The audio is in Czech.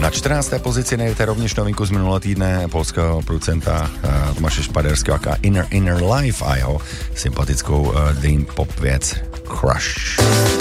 Na 14. pozici najdete rovněž novinku z minulého týdne polského producenta Tomáše Špaderského, aká Inner Life a jeho sympatickou dream pop věc Crush.